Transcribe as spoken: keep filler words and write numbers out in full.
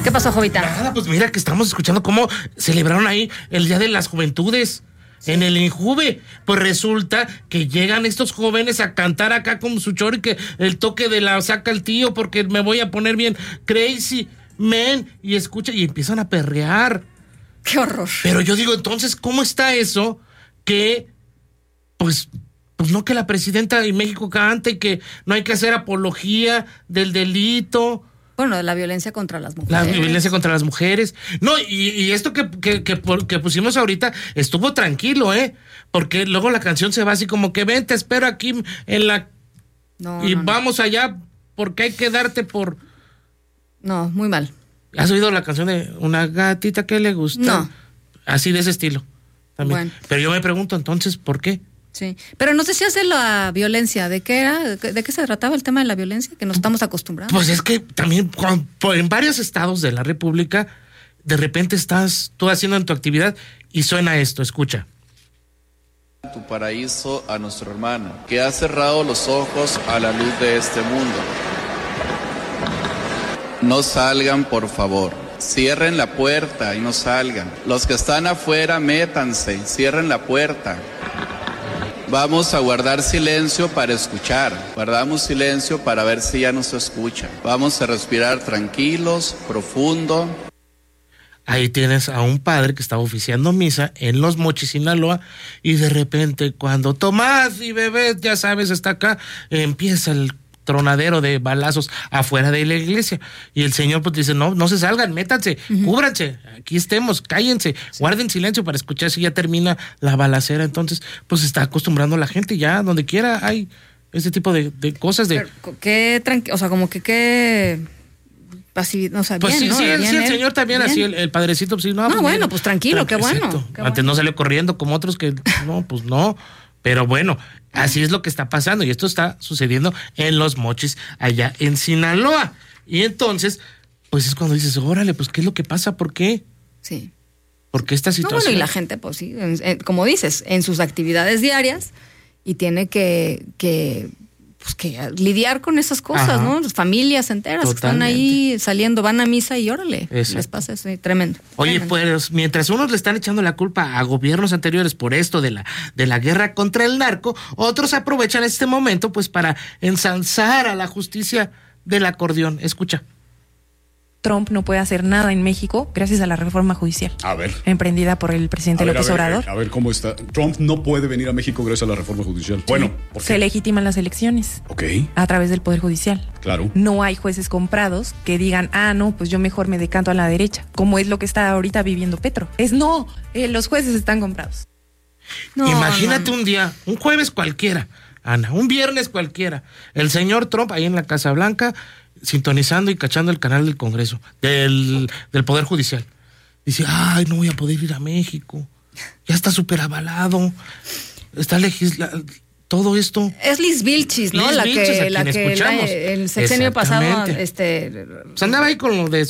¿Qué pasó, Jovita? Nada, pues mira que estamos escuchando cómo celebraron ahí el Día de las Juventudes. Sí. En el Injuve, pues resulta que llegan estos jóvenes a cantar acá como su choro y que el toque de la saca el tío porque me voy a poner bien crazy, man, y escucha, y empiezan a perrear. ¡Qué horror! Pero yo digo, entonces, ¿cómo está eso? Que, pues, pues no que la presidenta de México cante y que no hay que hacer apología del delito. Bueno, de la violencia contra las mujeres. La violencia contra las mujeres. No, y, y esto que, que, que, que pusimos ahorita estuvo tranquilo, ¿eh? Porque luego la canción se va así como que ven, te espero aquí en la... No, y no, vamos no. allá porque hay que darte por... No, muy mal. ¿Has oído la canción de Una gatita que le gusta? No. Así de ese estilo. También. Bueno. Pero yo me pregunto entonces, ¿por qué? Sí, pero nos decías de la violencia, ¿de qué era? ¿De qué se trataba el tema de la violencia? Que nos estamos acostumbrando. Pues es que también cuando, en varios estados de la República, de repente estás tú haciendo en tu actividad y suena esto, escucha. Tu paraíso a nuestro hermano, que ha cerrado los ojos a la luz de este mundo. No salgan, por favor. Cierren la puerta y no salgan. Los que están afuera, métanse, cierren la puerta. Vamos a guardar silencio para escuchar. Guardamos silencio para ver si ya nos escucha. Vamos a respirar tranquilos, profundo. Ahí tienes a un padre que estaba oficiando misa en Los Mochis, Sinaloa, y de repente cuando Tomás y bebé, ya sabes, está acá, empieza el tronadero de balazos afuera de la iglesia. Y el señor pues dice, no, no se salgan, métanse, uh-huh. cúbranse, aquí estemos, cállense, sí. guarden silencio para escuchar si ya termina la balacera. Entonces, pues se está acostumbrando la gente ya, donde quiera hay ese tipo de, de cosas de... Pero, qué tranquilo, o sea, como que qué... Así, o sea, pues bien, sí, ¿no? sí, bien, sí, el señor también, bien. Así, el, el padrecito, pues sí, no. No, pues, bueno, mira, pues tranquilo, qué bueno, qué Antes bueno. no salió corriendo como otros que, no, pues no. Pero bueno, así es lo que está pasando y esto está sucediendo en Los Mochis, allá en Sinaloa. Y entonces, pues es cuando dices, órale, pues ¿qué es lo que pasa? ¿Por qué? Sí. ¿Por qué esta situación? No, bueno, y la gente, pues sí, en, en, como dices, en sus actividades diarias y tiene que... que pues que lidiar con esas cosas, ajá. ¿no? Familias enteras que están ahí saliendo, van a misa y órale, eso. Les pasa eso, tremendo. Oye, tremendo. Pues mientras unos le están echando la culpa a gobiernos anteriores por esto de la, de la guerra contra el narco, otros aprovechan este momento pues para ensalzar a la justicia del acordeón. Escucha. Trump no puede hacer nada en México gracias a la reforma judicial. A ver. Emprendida por el presidente a ver, López a ver, Obrador. A ver cómo está. Trump no puede venir a México gracias a la reforma judicial. Sí. Bueno, ¿por qué? Se legitiman las elecciones. Ok. A través del Poder Judicial. Claro. No hay jueces comprados que digan, ah, no, pues yo mejor me decanto a la derecha, como es lo que está ahorita viviendo Petro. Es no, eh, los jueces están comprados. No, Imagínate no, no. un día, un jueves cualquiera, Ana, un viernes cualquiera, el señor Trump ahí en la Casa Blanca, sintonizando y cachando el canal del Congreso, del, del Poder Judicial. Dice, ay, no voy a poder ir a México. Ya está súper avalado. Está legislado. Todo esto. Es Liz Vilchis, ¿no? Liz la Vilchis, que, la que la, el sexenio pasado, este. Pues andaba ahí con lo de